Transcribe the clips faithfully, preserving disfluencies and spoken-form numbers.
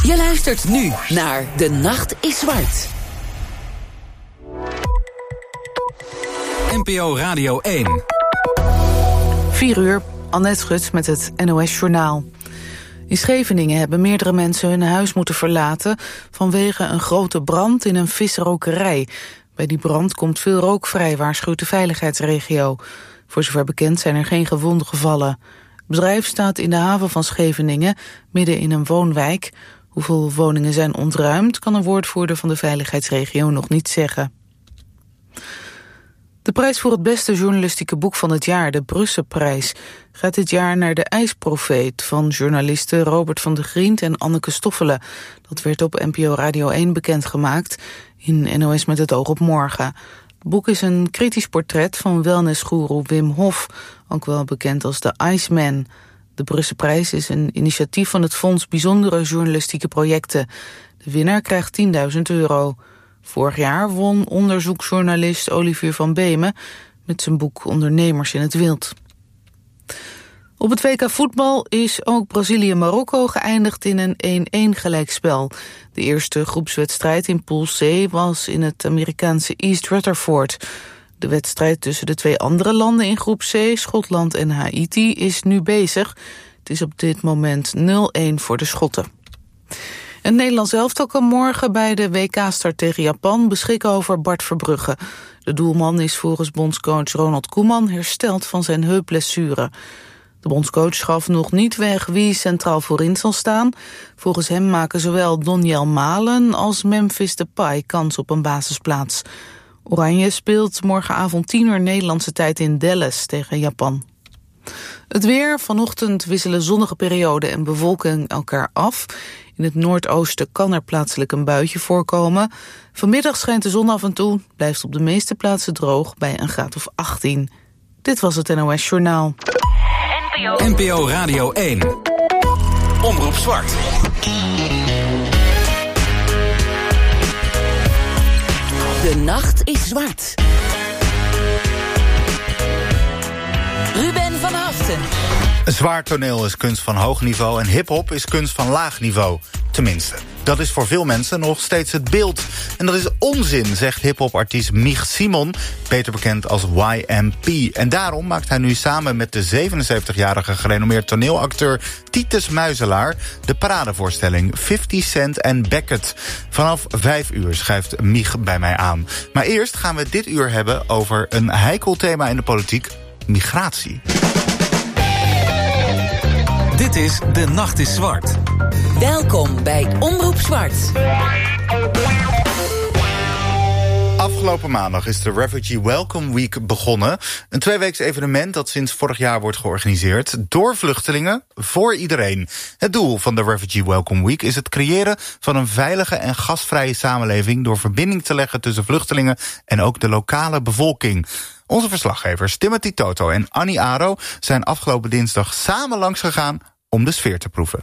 Je luistert nu naar De Nacht is Zwart. N P O Radio één. vier uur, Annette Schut met het N O S-journaal. In Scheveningen hebben meerdere mensen hun huis moeten verlaten vanwege een grote brand in een visrokerij. Bij die brand komt veel rook vrij, waarschuwt de veiligheidsregio. Voor zover bekend zijn er geen gewonden gevallen. Het bedrijf staat in de haven van Scheveningen, midden in een woonwijk. Hoeveel woningen zijn ontruimd, kan een woordvoerder van de veiligheidsregio nog niet zeggen. De prijs voor het beste journalistieke boek van het jaar, de Brusselprijs, gaat dit jaar naar De IJsprofeet van journalisten Robert van de Griend en Anneke Stoffelen. Dat werd op N P O Radio één bekendgemaakt in N O S met het oog op morgen. Het boek is een kritisch portret van wellnessgoeroe Wim Hof, ook wel bekend als de Iceman. De Brusselprijs is een initiatief van het Fonds Bijzondere Journalistieke Projecten. De winnaar krijgt tienduizend euro. Vorig jaar won onderzoeksjournalist Olivier van Beemen met zijn boek Ondernemers in het Wild. Op het W K voetbal is ook Brazilië-Marokko geëindigd in een één-één gelijkspel. De eerste groepswedstrijd in Pool C was in het Amerikaanse East Rutherford. De wedstrijd tussen de twee andere landen in groep C, Schotland en Haiti, is nu bezig. Het is op dit moment nul-één voor de Schotten. Het Nederlands elftal kan morgen bij de W K-start tegen Japan beschikken over Bart Verbrugge. De doelman is volgens bondscoach Ronald Koeman hersteld van zijn heupblessure. De bondscoach gaf nog niet weg wie centraal voorin zal staan. Volgens hem maken zowel Doniel Malen als Memphis Depay kans op een basisplaats. Oranje speelt morgenavond tien uur Nederlandse tijd in Dallas tegen Japan. Het weer, vanochtend wisselen zonnige perioden en bewolking elkaar af. In het noordoosten kan er plaatselijk een buitje voorkomen. Vanmiddag schijnt de zon af en toe, blijft op de meeste plaatsen droog bij een graad of achttien. Dit was het N O S Journaal. N P O Radio één. Omroep Zwart. De Nacht is Zwart. Ruben van Haften. Zwaar toneel is kunst van hoog niveau en hiphop is kunst van laag niveau. Tenminste, dat is voor veel mensen nog steeds het beeld. En dat is onzin, zegt hiphopartiest Mich Simon, beter bekend als Y M P. En daarom maakt hij nu samen met de zevenenzeventigjarige gerenommeerd toneelacteur Titus Muizelaar de paradevoorstelling fifty Cent and Beckett. Vanaf vijf uur schuift Mich bij mij aan. Maar eerst gaan we dit uur hebben over een heikel thema in de politiek: migratie. Dit is De Nacht is Zwart. Welkom bij Omroep Zwart. Afgelopen maandag is de Refugee Welcome Week begonnen. Een tweeweeks evenement dat sinds vorig jaar wordt georganiseerd door vluchtelingen voor iedereen. Het doel van de Refugee Welcome Week is het creëren van een veilige en gastvrije samenleving door verbinding te leggen tussen vluchtelingen en ook de lokale bevolking. Onze verslaggevers Timothy Toto en Annie Aro zijn afgelopen dinsdag samen langs gegaan om de sfeer te proeven.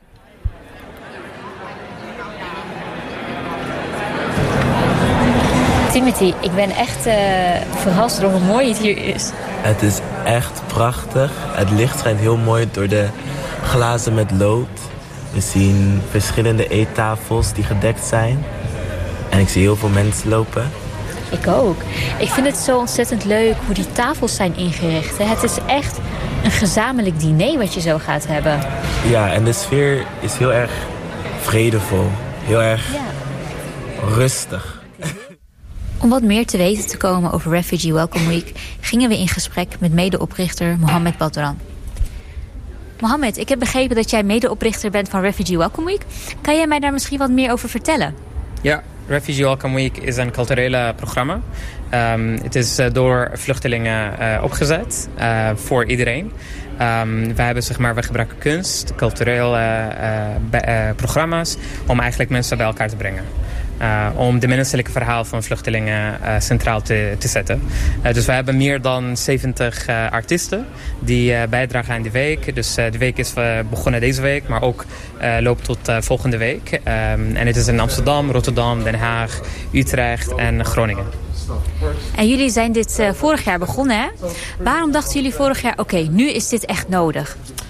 Timothy, ik ben echt uh, verrast door hoe mooi het hier is. Het is echt prachtig. Het licht schijnt heel mooi door de glazen met lood. We zien verschillende eettafels die gedekt zijn. En ik zie heel veel mensen lopen. Ik ook. Ik vind het zo ontzettend leuk hoe die tafels zijn ingericht. Het is echt een gezamenlijk diner wat je zo gaat hebben. Ja, en de sfeer is heel erg vredevol. Heel erg ja. rustig. Om wat meer te weten te komen over Refugee Welcome Week gingen we in gesprek met medeoprichter Mohammed Badran. Mohammed, ik heb begrepen dat jij medeoprichter bent van Refugee Welcome Week. Kan jij mij daar misschien wat meer over vertellen? Ja, Refugee Welcome Week is een culturele programma. Um, het is uh, door vluchtelingen uh, opgezet uh, voor iedereen. Um, we hebben, zeg maar, we gebruiken kunst, culturele uh, be- uh, programma's om eigenlijk mensen bij elkaar te brengen. Uh, om de menselijke verhaal van vluchtelingen uh, centraal te, te zetten. Uh, dus we hebben meer dan zeventig uh, artiesten die uh, bijdragen aan de week. Dus uh, de week is uh, begonnen deze week, maar ook uh, loopt tot uh, volgende week. Um, en het is in Amsterdam, Rotterdam, Den Haag, Utrecht en Groningen. En jullie zijn dit uh, vorig jaar begonnen, hè? Waarom dachten jullie vorig jaar, oké, okay, nu is dit echt nodig?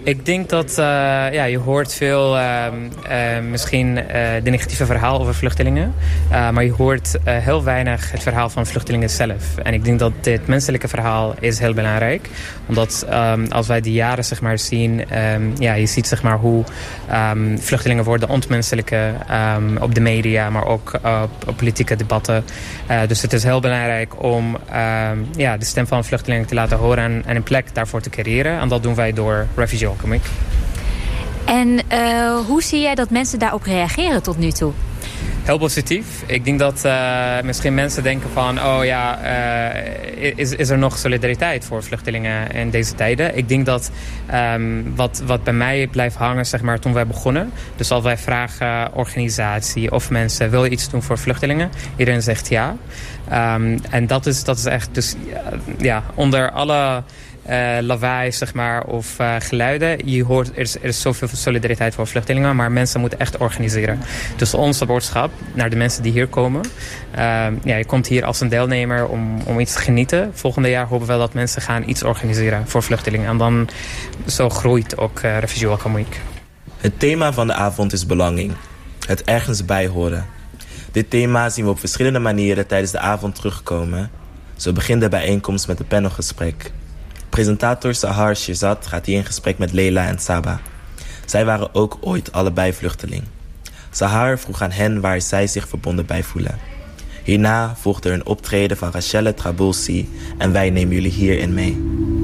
Ik denk dat uh, ja, je hoort veel, uh, uh, misschien uh, de negatieve verhaal over vluchtelingen. Uh, maar je hoort uh, heel weinig het verhaal van vluchtelingen zelf. En ik denk dat dit menselijke verhaal is heel belangrijk. Omdat um, als wij die jaren zeg maar, zien, um, ja, je ziet zeg maar, hoe um, vluchtelingen worden ontmenselijke um, op de media, maar ook uh, op, op politieke debatten. Uh, dus het is heel belangrijk om um, ja, de stem van vluchtelingen te laten horen en, en een plek daarvoor te creëren. En dat doen wij door Refugee Welcome Week. En uh, hoe zie jij dat mensen daarop reageren tot nu toe? Heel positief. Ik denk dat uh, misschien mensen denken van... oh ja, uh, is, is er nog solidariteit voor vluchtelingen in deze tijden? Ik denk dat um, wat, wat bij mij blijft hangen, zeg maar, toen wij begonnen... dus als wij vragen organisatie of mensen... wil je iets doen voor vluchtelingen? Iedereen zegt ja. Um, en dat is, dat is echt... dus ja, onder alle... Uh, lawaai, zeg maar, of uh, geluiden. Je hoort, er is, er is zoveel solidariteit voor vluchtelingen, maar mensen moeten echt organiseren. Dus onze boodschap naar de mensen die hier komen. Uh, ja, je komt hier als een deelnemer om, om iets te genieten. Volgende jaar hopen we dat mensen gaan iets organiseren voor vluchtelingen. En dan zo groeit ook uh, Refugee Welcome Week. Het thema van de avond is belonging. Het ergens bij horen. Dit thema zien we op verschillende manieren tijdens de avond terugkomen. Zo begint de bijeenkomst met een panelgesprek. Presentator Sahar Shirzad gaat hier in gesprek met Leila en Saba. Zij waren ook ooit allebei vluchteling. Sahar vroeg aan hen waar zij zich verbonden bij voelen. Hierna volgde er een optreden van Rachelle Trabulsi en wij nemen jullie hierin mee.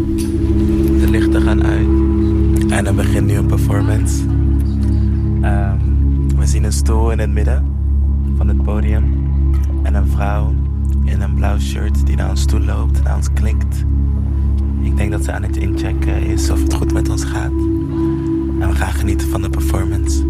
De lichten gaan uit en er begint nu een performance. Um, we zien een stoel in het midden van het podium en een vrouw in een blauw shirt die naar ons toe loopt en naar ons klinkt. Ik denk dat ze aan het inchecken is of het goed met ons gaat. En we gaan genieten van de performance.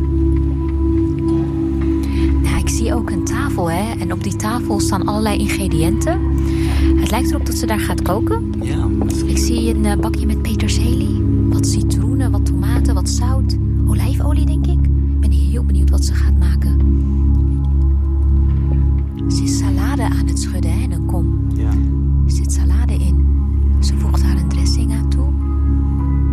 Nou, ik zie ook een tafel, hè. En op die tafel staan allerlei ingrediënten. Het lijkt erop dat ze daar gaat koken. Ja, misschien. Ik zie een uh, bakje met peterselie. Wat citroenen, wat tomaten, wat zout. Olijfolie, denk ik. Ik ben heel benieuwd wat ze gaat maken. Ze is salade aan het schudden, hè, in een kom. Ja. Er zit salade in. Ze voegt haar een dressing aan toe.